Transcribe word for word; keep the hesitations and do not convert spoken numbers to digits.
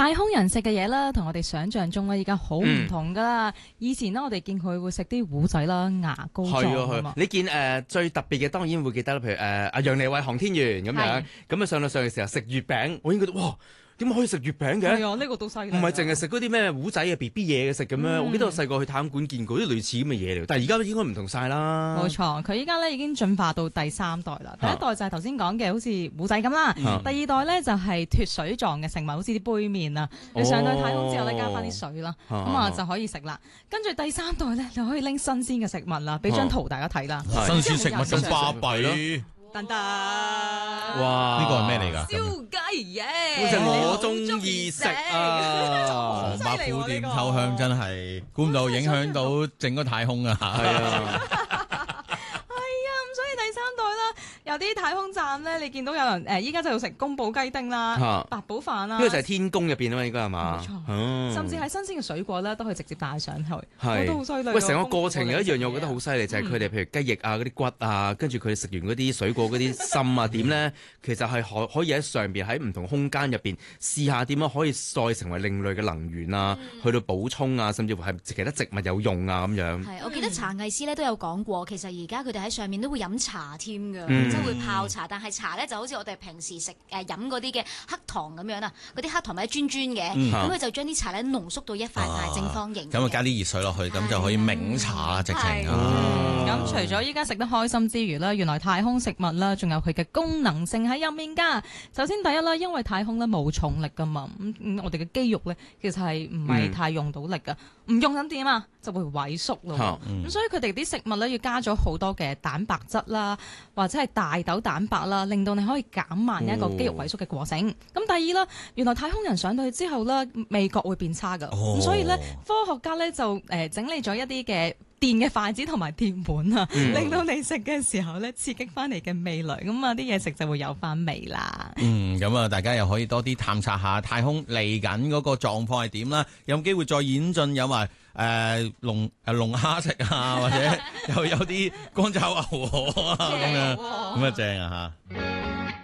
太空人食嘅嘢啦，同我哋想象中咧，而家好唔同噶啦。嗯、以前呢，我哋見佢會食啲糊仔啦、牙膏狀係啊，你見誒、呃、最特別嘅當然會記得啦，譬如誒阿楊利偉航天員咁樣，咁啊上到上嘅時候食月餅，我已經覺得哇！點解可以食月餅嘅？ 係啊，呢、這個都犀利。唔係淨係食嗰啲咩糊仔啊、B B 嘢嘅食咁樣。嗯、我記得我細個去太空館見過啲類似咁嘅嘢嚟，但係而家應該唔同晒啦。冇錯，佢依家咧已經進化到第三代啦。第一代就係頭先講嘅，好似糊仔咁啦。啊、第二代咧就係脫水狀嘅食物，好似啲杯麵啊。你上到太空之後咧，加翻啲水啦，咁啊就可以食啦。跟住第三代咧就可以拎新鮮嘅食物啦，俾張圖大家睇啦。 啊、新鮮食物咁巴閉咯。 等等， 哇！呢個係咩嚟㗎？ 燒雞嘢， 好似我中意食啊！ 唐伯虎點秋香真係估唔到影響到整個太空啊！係啊！ 所以第三代啦，有啲太空站咧，你見到有人誒，依家就要食宮保雞丁啦、啊、八寶飯啦， 呢個就係天宮入邊啊嘛，應該係嘛？ 冇錯，嗯、甚至係新鮮嘅水果咧，都可以直接帶上去， 係都好犀利。 喂，成個過程有一樣嘢，我覺得好犀利，就係佢哋譬如雞翼啊、嗰啲骨啊，跟住佢哋食完嗰啲水果嗰啲心啊，點咧？其實係可可以喺上邊喺唔同空間入邊試下點樣可以再成為另類嘅能源啊，嗯、去到補充啊，甚至乎係其他植物有用啊咁樣。 係，我記得茶藝師咧都有講過，其實而家佢哋喺上面都會飲茶添㗎， 嗯、 即係會泡茶。但係茶咧就好似我哋平時食誒飲嗰啲嘅黑糖咁樣啊，嗰啲黑糖咪一磚磚嘅，咁佢、嗯、就將啲茶咧濃縮到一塊塊正方形。 咁啊加啲熱水落去，咁就可以茗茶啦，直情。 咁除咗依家食得開心之餘啦，原來太空食物啦，仲有佢嘅功能性喺入面㗎。首先第一啦，因為太空咧冇重力㗎嘛，咁、嗯、我哋嘅肌肉咧其實係唔係太用到力㗎，唔、嗯、用咁點啊，就會萎縮咯。咁、嗯、所以佢哋啲食物咧要加咗好多嘅蛋白質啦，或者係大豆蛋白啦，令到你可以減慢一個肌肉萎縮嘅過程。咁、哦、第二啦，原來太空人上到去之後咧，味覺會變差㗎。咁、哦、所以咧，科學家咧就誒、呃、整理咗一啲嘅電嘅筷子同埋鐵碗啊，嗯、令到你食嘅時候咧刺激翻嚟嘅味蕾，咁啊啲嘢食就會有翻味啦。 嗯，咁啊大家又可以多啲探察下太空嚟緊嗰個狀況係點啦，有機會再演進有埋誒龍誒龍蝦食啊，或者又有啲乾炒牛河啊咁樣，咁啊正啊嚇。